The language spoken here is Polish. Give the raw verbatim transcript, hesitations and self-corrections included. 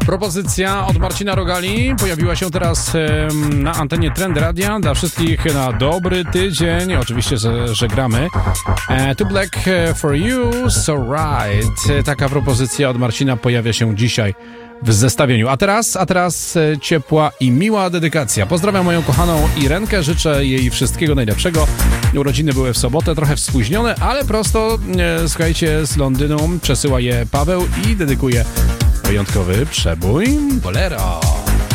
Propozycja od Marcina Rogali pojawiła się teraz em, na antenie Trend Radia dla wszystkich na dobry tydzień. Oczywiście, że, że gramy. E, Too Black for You, So Right. Taka propozycja od Marcina pojawia się dzisiaj w zestawieniu. A teraz, a teraz e, ciepła i miła dedykacja. Pozdrawiam moją kochaną Irenkę, życzę jej wszystkiego najlepszego. Urodziny były w sobotę, trochę spóźnione, ale prosto, e, słuchajcie, z Londynu przesyła je Paweł i dedykuje wyjątkowy przebój Bolero.